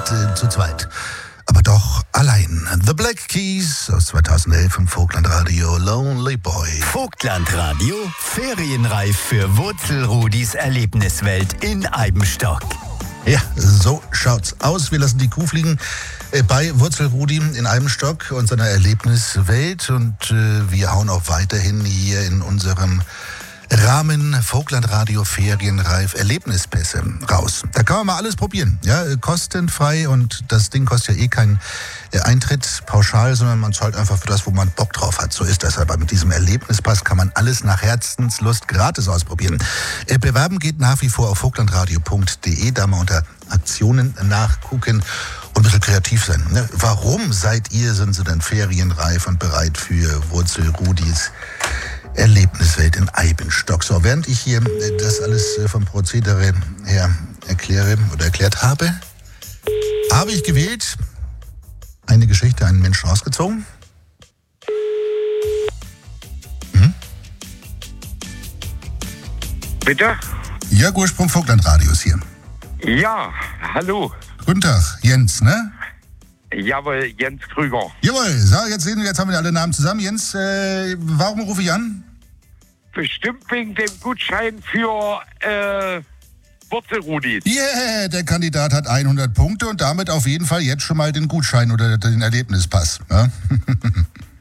zu zweit. Aber doch allein. The Black Keys aus 2011 im Vogtlandradio Lonely Boy. Vogtlandradio, ferienreif für Wurzelrudis Erlebniswelt in Eibenstock. Ja, so schaut's aus. Wir lassen die Kuh fliegen bei Wurzelrudi in Eibenstock und seiner Erlebniswelt. Und wir hauen auch weiterhin hier in unserem Rahmen Vogtlandradio Ferienreif Erlebnispässe raus. Da kann man mal alles probieren, ja, kostenfrei, und das Ding kostet ja keinen Eintritt pauschal, sondern man zahlt einfach für das, wo man Bock drauf hat. So ist das aber. Mit diesem Erlebnispass kann man alles nach Herzenslust gratis ausprobieren. Bewerben geht nach wie vor auf vogtlandradio.de, da mal unter Aktionen nachgucken und ein bisschen kreativ sein. Ne? Warum sind Sie denn ferienreif und bereit für Wurzelrudis Erlebniswelt in Eibenstock? So, während ich hier das alles vom Prozedere her erklärt habe, habe ich gewählt, eine Geschichte, einen Menschen ausgezogen. Bitte? Jörg Ursprung Vogtlandradios hier. Ja, hallo. Guten Tag, Jens, ne? Jawohl, Jens Krüger. Jawohl, so, jetzt haben wir alle Namen zusammen. Jens, warum rufe ich an? Bestimmt wegen dem Gutschein für Wurzelrudis. Yeah, der Kandidat hat 100 Punkte und damit auf jeden Fall jetzt schon mal den Gutschein oder den Erlebnispass. Ja?